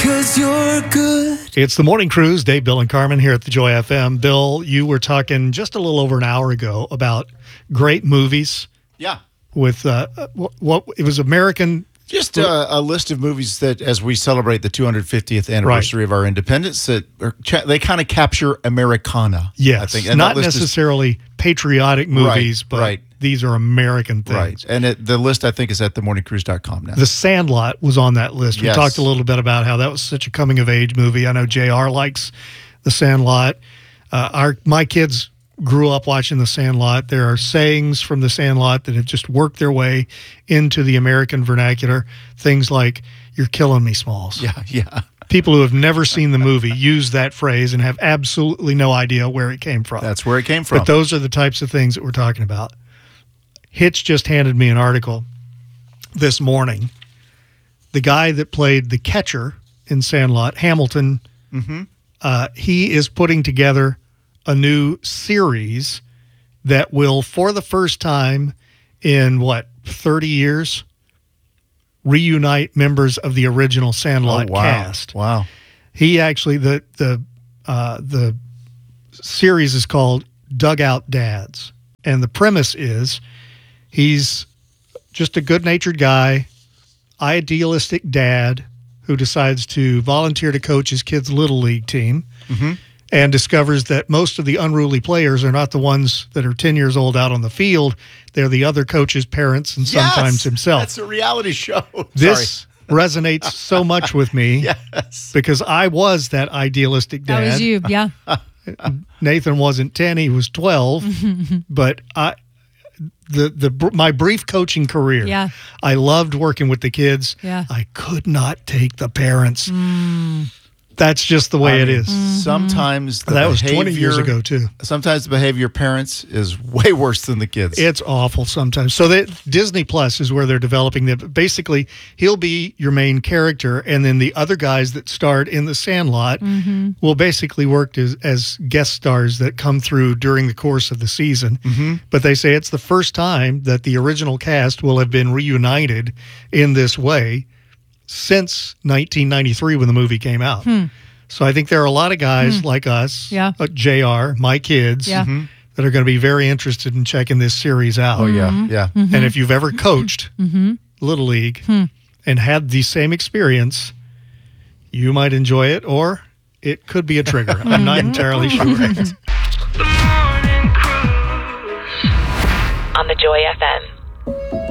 'cause you're good. It's the Morning Cruise. Dave, Bill, and Carmen here at the Joy FM. Bill, you were talking just a little over an hour ago about great movies. Yeah. With what it was American. Just a list of movies that, as we celebrate the 250th anniversary of our independence, that they kind of capture Americana. Yes, I think. And not necessarily patriotic movies, but these are American things. Right, and the list, I think, is at themorningcruise.com now. The Sandlot was on that list. We talked a little bit about how that was such a coming-of-age movie. I know JR likes The Sandlot. My kids grew up watching The Sandlot. There are sayings from The Sandlot that have just worked their way into the American vernacular. Things like, "You're killing me, Smalls." Yeah. People who have never seen the movie use that phrase and have absolutely no idea where it came from. That's where it came from. But those are the types of things that we're talking about. Hitch just handed me an article this morning. The guy that played the catcher in Sandlot, Hamilton, he is putting together a new series that will, for the first time in 30 years, reunite members of the original Sandlot cast. Wow. He actually, the series is called Dugout Dads. And the premise is he's just a good-natured guy, idealistic dad who decides to volunteer to coach his kid's Little League team. And discovers that most of the unruly players are not the ones that are 10 years old out on the field. They're the other coach's parents and sometimes himself. That's a reality show. This resonates so much with me because I was that idealistic dad. That was you, yeah. Nathan wasn't 10, he was 12. But my brief coaching career, I loved working with the kids. Yeah. I could not take the parents. That's just the way it is. Sometimes that was 20 years ago, too. Sometimes the behavior of parents is way worse than the kids. It's awful sometimes. So Disney Plus is where they're developing that. Basically, he'll be your main character, and then the other guys that starred in The Sandlot will basically work as guest stars that come through during the course of the season. But they say it's the first time that the original cast will have been reunited in this way since 1993 when the movie came out. So I think there are a lot of guys like us, JR, my kids, that are going to be very interested in checking this series out. Oh, yeah. And if you've ever coached Little League and had the same experience, you might enjoy it, or it could be a trigger. I'm not entirely sure. The Morning Cruise on the Joy FM.